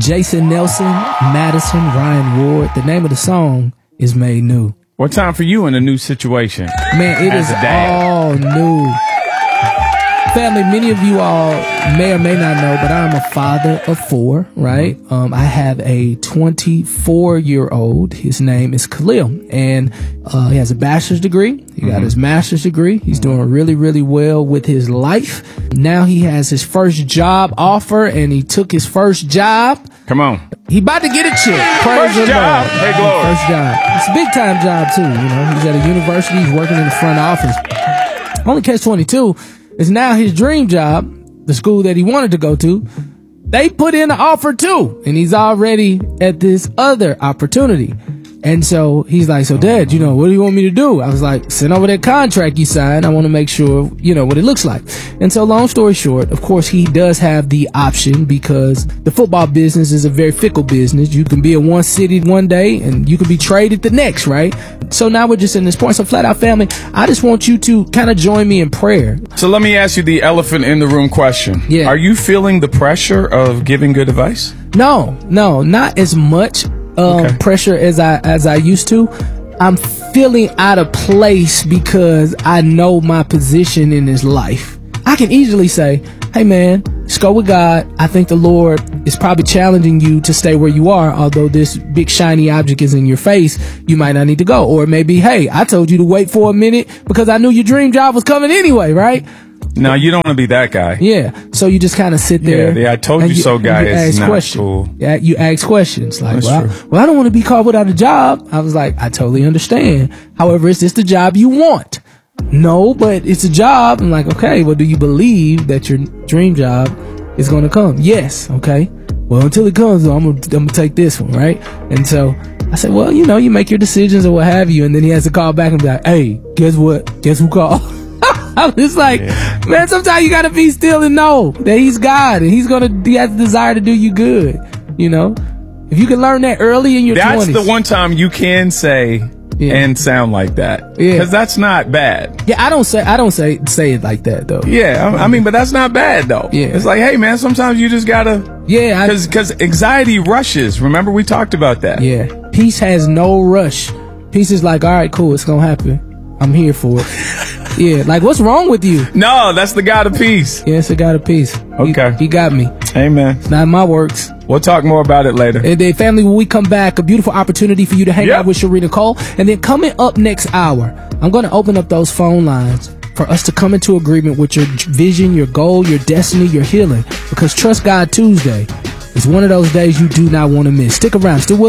Jason Nelson, Madison, Ryan Ward. The name of the song is Made New. What time for you in a new situation? Man, it is all new. Family, many of you all may or may not know, but I'm a father of 4, right? I have a 24-year-old. His name is Khalil, and he has a bachelor's degree. He got his master's degree. He's doing really, really well with his life. Now he has his first job offer, and he took his first job. Come on. He about to get a check. First job. Hey, glory. First job. It's a big-time job, too. You know, he's at a university. He's working in the front office. Only catch-22 is now his dream job, the school that he wanted to go to. They put in an offer too, and he's already at this other opportunity. And so he's like, so Dad, you know, what do you want me to do? I was like, send over that contract you signed. I want to make sure, you know, what it looks like. And so long story short, of course, he does have the option because the football business is a very fickle business. You can be in one city one day and you can be traded the next, right? So now we're just in this point. So Flat Out family, I just want you to kind of join me in prayer. So let me ask you the elephant in the room question. Yeah. Are you feeling the pressure of giving good advice? No, not as much pressure as I used to. I'm feeling out of place because I know my position in his life. I can easily say, hey man, let's go with God. I think the Lord is probably challenging you to stay where you are. Although this big shiny object is in your face, you might not need to go. Or maybe, hey, I told you to wait for a minute because I knew your dream job was coming anyway, right? No, you don't want to be that guy. Yeah. So you just kind of sit there. Yeah, I told you so guy is not cool. Yeah, you ask questions like, I don't want to be caught without a job. I was like, I totally understand. However, is this the job you want? No, but it's a job. I'm like, okay, well, do you believe that your dream job is going to come? Yes. Okay. Well, until it comes, though, I'm gonna take this one, right? And so I said, well, you know, you make your decisions or what have you. And then he has to call back and be like, hey, guess what? Guess who called? I was like, man, sometimes you gotta be still and know that he's God and he has the desire to do you good. You know, if you can learn that early in your 20s. That's the one time you can say and sound like that. Yeah. Cause that's not bad. Yeah. I don't say it like that though. Yeah. I mean, but that's not bad though. Yeah. It's like, hey man, sometimes you just gotta. Yeah. Cause anxiety rushes. Remember we talked about that. Yeah. Peace has no rush. Peace is like, all right, cool. It's gonna happen. I'm here for it. Yeah, like what's wrong with you? No, that's the God of peace. Yeah, it's the God of peace. Okay. He got me. Amen. It's not my works. We'll talk more about it later. And then family, when we come back, a beautiful opportunity for you to hang out with Sharita Cole. And then coming up next hour, I'm going to open up those phone lines for us to come into agreement with your vision, your goal, your destiny, your healing. Because Trust God Tuesday is one of those days you do not want to miss. Stick around. Still with